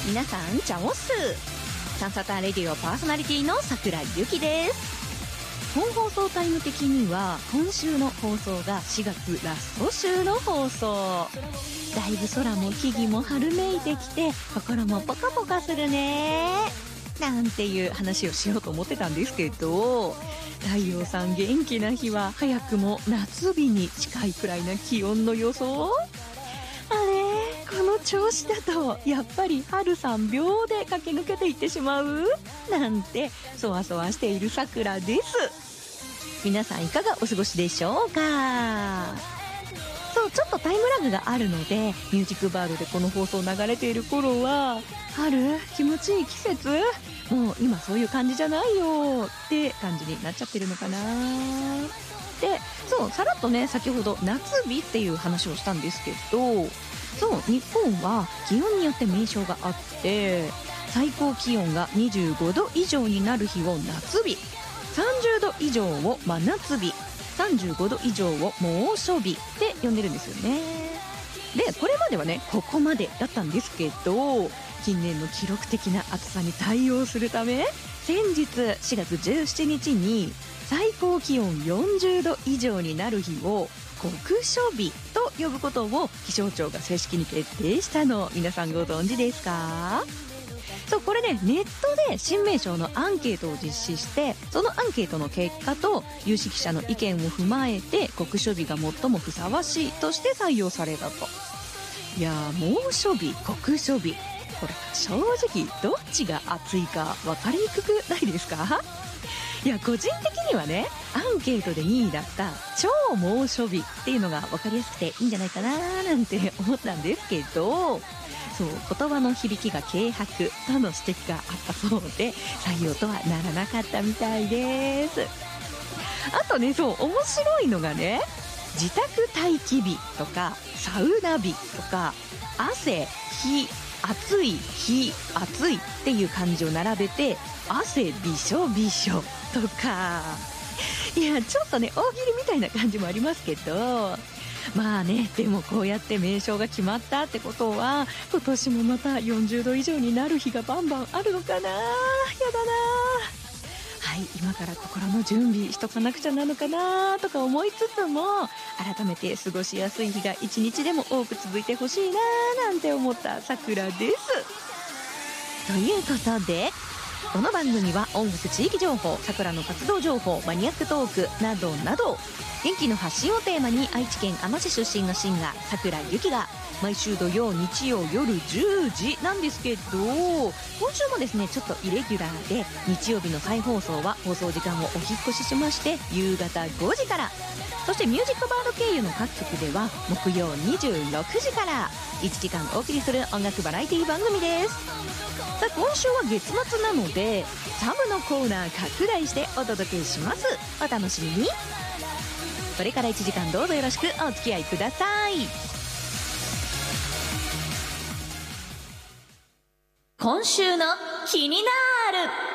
皆さんチャオス。サンサターレディオパーソナリティの桜ゆきです。本放送タイム的には今週の放送が4月ラスト週の放送。だいぶ空も木々も春めいてきて心もポカポカするねなんていう話をしようと思ってたんですけど、太陽さん元気な日は早くも夏日に近いくらいな気温の予想。あれ、この調子だとやっぱり春3秒で駆け抜けていってしまうなんてそわそわしているさくらです。皆さんいかがお過ごしでしょうか。そう、ちょっとタイムラグがあるので、ミュージックバードでこの放送流れている頃は春気持ちいい季節、もう今そういう感じじゃないよって感じになっちゃってるのかな。で、そうさらっとね、先ほど夏日っていう話をしたんですけど、そう日本は気温によって名称があって、最高気温が25度以上になる日を夏日、30度以上を真夏日、35度以上を猛暑日って呼んでるんですよね。で、これまではねここまでだったんですけど、近年の記録的な暑さに対応するため、先日4月17日に最高気温40度以上になる日を酷暑日と呼ぶことを気象庁が正式に決定したの、皆さんご存知ですか。そう、これね、ネットで新名称のアンケートを実施して、そのアンケートの結果と有識者の意見を踏まえて酷暑日が最もふさわしいとして採用されたと。いやー、猛暑日酷暑日、これ正直どっちが暑いか分かりにくくないですか。いや、個人的にはね、アンケートで2位だった超猛暑日っていうのが分かりやすくていいんじゃないかななんて思ったんですけど、そう、言葉の響きが軽薄との指摘があったそうで、採用とはならなかったみたいです。あとね、そう面白いのがね、自宅待機日とかサウナ日とか汗、日、暑い、日、暑いっていう漢字を並べて汗びしょびしょとか、いやちょっとね大喜利みたいな感じもありますけど、まあね、でもこうやって名称が決まったってことは、今年もまた40度以上になる日がバンバンあるのかな。やだな。はい、今から心の準備しとかなくちゃなのかなとか思いつつも、改めて過ごしやすい日が一日でも多く続いてほしいななんて思ったさくらです。ということで、この番組は音楽、地域情報、さくらの活動情報、マニアックトークなどなど、元気の発信をテーマに愛知県あま市出身のシンガーさくらゆきが毎週土曜日曜夜10時なんですけど、今週もですねちょっとイレギュラーで、日曜日の再放送は放送時間をお引っ越ししまして夕方5時から、そしてミュージックバード経由の各局では木曜26時から1時間お送りする音楽バラエティ番組です。さあ、今週は月末なのでサブのコーナー拡大してお届けします。お楽しみに。これから1時間どうぞよろしくお付き合いください。今週の気になる。